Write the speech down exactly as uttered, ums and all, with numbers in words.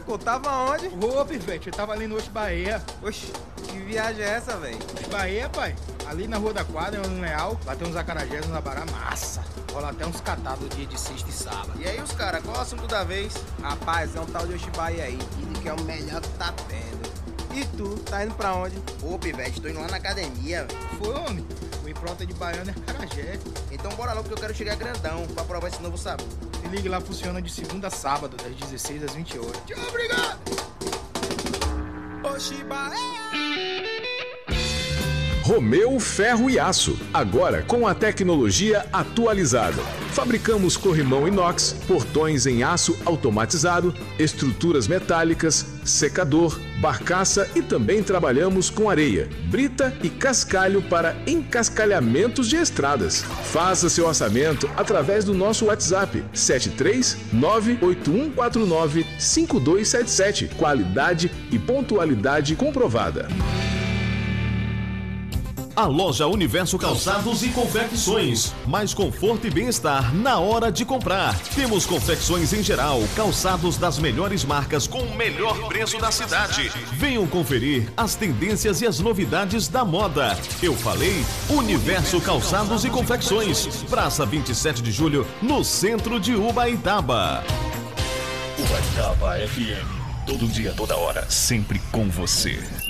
Cacô, tava onde? Ô, Pivete, eu tava ali no Oxe Bahia. Oxi, que viagem é essa, velho? Oxe Bahia, pai. Ali na Rua da Quadra, um real. Lá tem uns acarajés, uns abará massa. Rola até uns catados dia de sexta e sábado. E aí, os caras, qual é o assunto da vez? Rapaz, é um tal de Oxe Bahia aí. Ele que é o melhor que tá tendo. E tu, tá indo pra onde? Ô, Pivete, tô indo lá na academia. Foi, homem. O Improta de Baiano é acarajé. Então bora logo que eu quero chegar grandão pra provar esse novo sabor. Se liga lá, funciona de segunda a sábado, das dezesseis às vinte horas. Tchau, obrigado! Oxe Bahia! Romeu Ferro e Aço, agora com a tecnologia atualizada. Fabricamos corrimão inox, portões em aço automatizado, estruturas metálicas, secador, barcaça e também trabalhamos com areia, brita e cascalho para encascalhamentos de estradas. Faça seu orçamento através do nosso WhatsApp sete três nove oito um quatro nove cinco dois sete sete. Qualidade e pontualidade comprovada. A loja Universo Calçados e Confecções. Mais conforto e bem-estar na hora de comprar. Temos confecções em geral, calçados das melhores marcas com o melhor preço da cidade. Venham conferir as tendências e as novidades da moda. Eu falei Universo Calçados e Confecções. Praça vinte e sete de julho, no centro de Ubaitaba. Ubaitaba F M. Todo dia, toda hora, sempre com você.